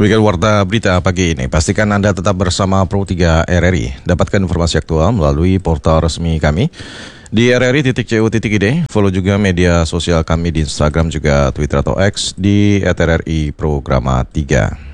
Demikian warta berita pagi ini. Pastikan Anda tetap bersama Pro 3 RRI. Dapatkan informasi aktual melalui portal resmi kami di rri.co.id. Follow juga media sosial kami di Instagram juga Twitter atau X di @RRI Programa 3.